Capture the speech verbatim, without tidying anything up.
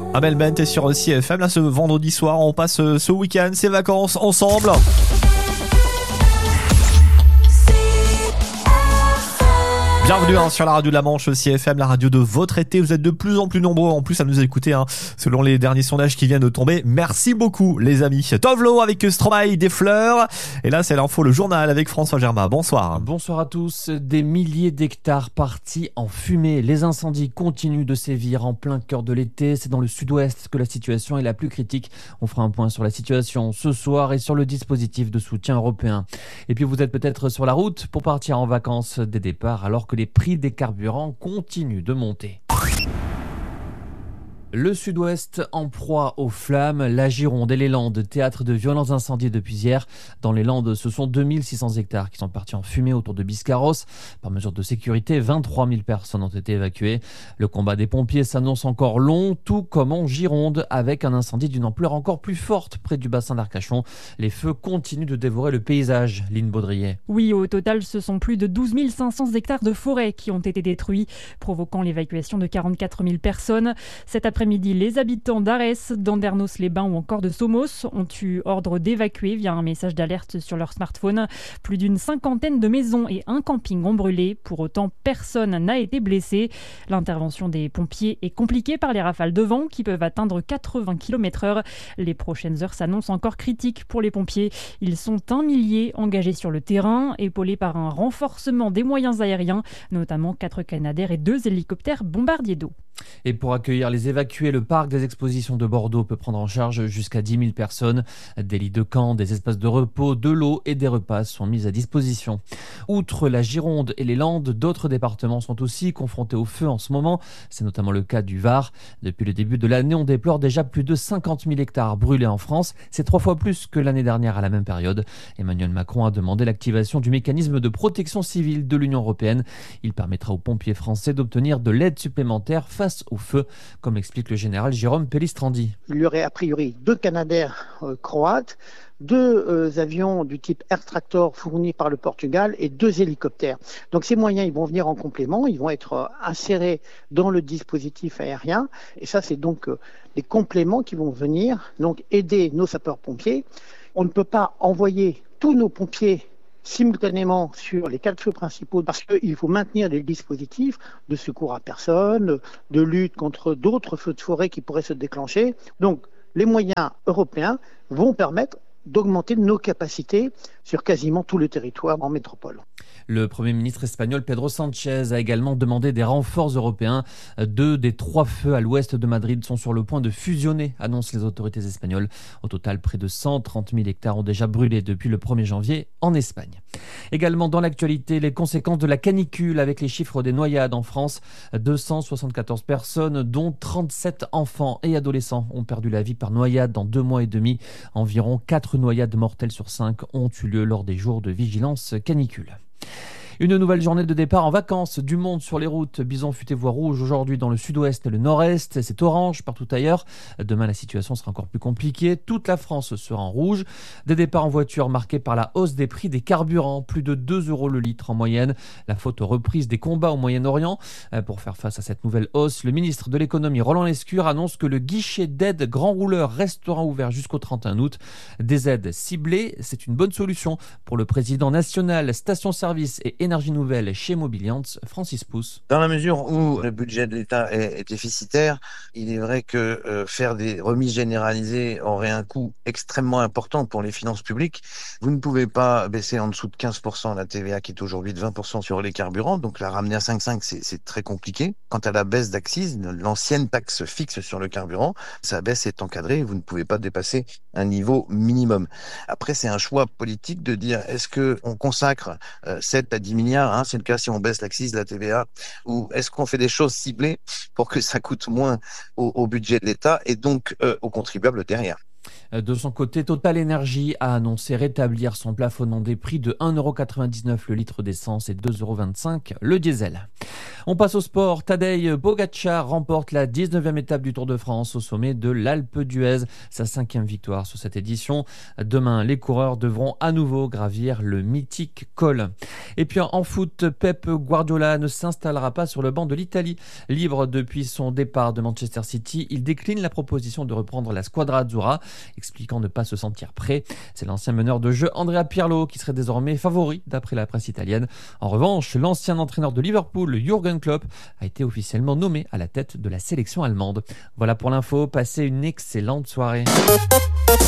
Amel Bent est sur C F M. Là, ce vendredi soir, on passe ce week-end, ces vacances ensemble. Bienvenue hein, sur la radio de la Manche, C F M, la radio de votre été. Vous êtes de plus en plus nombreux en plus à nous écouter hein, selon les derniers sondages qui viennent de tomber. Merci beaucoup les amis. Tovlo avec Stromae, des fleurs. Et là c'est l'info, le journal avec François Germain. Bonsoir. Bonsoir à tous. Des milliers d'hectares partis en fumée. Les incendies continuent de sévir en plein cœur de l'été. C'est dans le sud-ouest que la situation est la plus critique. On fera un point sur la situation ce soir et sur le dispositif de soutien européen. Et puis vous êtes peut-être sur la route pour partir en vacances des départs alors que les prix des carburants continuent de monter. Le sud-ouest en proie aux flammes, la Gironde et les Landes, théâtre de violents incendies depuis hier. Dans les Landes, ce sont deux mille six cents hectares qui sont partis en fumée autour de Biscarrosse. Par mesure de sécurité, vingt-trois mille personnes ont été évacuées. Le combat des pompiers s'annonce encore long, tout comme en Gironde, avec un incendie d'une ampleur encore plus forte près du bassin d'Arcachon. Les feux continuent de dévorer le paysage. Lynn Baudrier. Oui, au total, ce sont plus de douze mille cinq cents hectares de forêt qui ont été détruits, provoquant l'évacuation de quarante-quatre mille personnes. Cet après Après-midi, les habitants d'Arès, d'Andernos-les-Bains ou encore de Somos ont eu ordre d'évacuer via un message d'alerte sur leur smartphone. Plus d'une cinquantaine de maisons et un camping ont brûlé. Pour autant, personne n'a été blessé. L'intervention des pompiers est compliquée par les rafales de vent qui peuvent atteindre quatre-vingts kilomètres heure. Les prochaines heures s'annoncent encore critiques pour les pompiers. Ils sont un millier engagés sur le terrain, épaulés par un renforcement des moyens aériens, notamment quatre Canadair et deux hélicoptères bombardiers d'eau. Et pour accueillir les évacués, le parc des expositions de Bordeaux peut prendre en charge jusqu'à dix mille personnes. Des lits de camp, des espaces de repos, de l'eau et des repas sont mis à disposition. Outre la Gironde et les Landes, d'autres départements sont aussi confrontés au feu en ce moment. C'est notamment le cas du Var. Depuis le début de l'année, on déplore déjà plus de cinquante mille hectares brûlés en France. C'est trois fois plus que l'année dernière à la même période. Emmanuel Macron a demandé l'activation du mécanisme de protection civile de l'Union européenne. Il permettra aux pompiers français d'obtenir de l'aide supplémentaire face au feu, comme l'explique le général Jérôme Pellistrandi. Il y aurait a priori deux Canadair euh, croates, deux euh, avions du type Air Tractor fournis par le Portugal et deux hélicoptères. Donc ces moyens, ils vont venir en complément, ils vont être euh, insérés dans le dispositif aérien. Et ça, c'est donc euh, des compléments qui vont venir donc aider nos sapeurs-pompiers. On ne peut pas envoyer tous nos pompiers simultanément sur les quatre feux principaux parce qu'il faut maintenir des dispositifs de secours à personne, de lutte contre d'autres feux de forêt qui pourraient se déclencher. Donc les moyens européens vont permettre d'augmenter nos capacités sur quasiment tout le territoire en métropole. Le Premier ministre espagnol Pedro Sánchez a également demandé des renforts européens. Deux des trois feux à l'ouest de Madrid sont sur le point de fusionner, annoncent les autorités espagnoles. Au total, près de cent trente mille hectares ont déjà brûlé depuis le premier janvier en Espagne. Également dans l'actualité, les conséquences de la canicule avec les chiffres des noyades en France. deux cent soixante-quatorze personnes, dont trente-sept enfants et adolescents, ont perdu la vie par noyade dans deux mois et demi. Environ quatre noyades mortelles sur cinq ont eu lieu lors des jours de vigilance canicule. Une nouvelle journée de départ en vacances, du monde sur les routes. Bison futé voie rouge aujourd'hui dans le sud-ouest et le nord-est. C'est orange partout ailleurs. Demain, la situation sera encore plus compliquée. Toute la France sera en rouge. Des départs en voiture marqués par la hausse des prix des carburants. Plus de deux euros le litre en moyenne. La faute aux reprises des combats au Moyen-Orient. Pour faire face à cette nouvelle hausse, le ministre de l'économie Roland Lescure annonce que le guichet d'aide grand rouleur restera ouvert jusqu'au trente et un août. Des aides ciblées, c'est une bonne solution pour le président national Station-Service et Énergie Nouvelle chez Mobilians, Francis Pousse. Dans la mesure où le budget de l'État est, est déficitaire, il est vrai que euh, faire des remises généralisées aurait un coût extrêmement important pour les finances publiques. Vous ne pouvez pas baisser en dessous de quinze pour cent la T V A qui est aujourd'hui de vingt pour cent sur les carburants, donc la ramener à cinq virgule cinq, c'est, c'est très compliqué. Quant à la baisse d'accise, l'ancienne taxe fixe sur le carburant, sa baisse est encadrée, vous ne pouvez pas dépasser un niveau minimum. Après, c'est un choix politique de dire est-ce qu'on consacre euh, sept à dix milliards, hein, c'est le cas si on baisse l'accise, la T V A, ou est-ce qu'on fait des choses ciblées pour que ça coûte moins au, au budget de l'État et donc euh, aux contribuables derrière. De son côté, Total Energy a annoncé rétablir son plafonnement des prix de un euro quatre-vingt-dix-neuf le litre d'essence et deux euros vingt-cinq le diesel. On passe au sport. Tadej Pogačar remporte la dix-neuvième étape du Tour de France au sommet de l'Alpe d'Huez. Sa cinquième victoire sur cette édition. Demain, les coureurs devront à nouveau gravir le mythique col. Et puis en foot, Pep Guardiola ne s'installera pas sur le banc de l'Italie. Libre depuis son départ de Manchester City, il décline la proposition de reprendre la Squadra Azzurra, expliquant ne pas se sentir prêt. C'est l'ancien meneur de jeu Andrea Pirlo qui serait désormais favori d'après la presse italienne. En revanche, l'ancien entraîneur de Liverpool, Jürgen Klopp, a été officiellement nommé à la tête de la sélection allemande. Voilà pour l'info, passez une excellente soirée.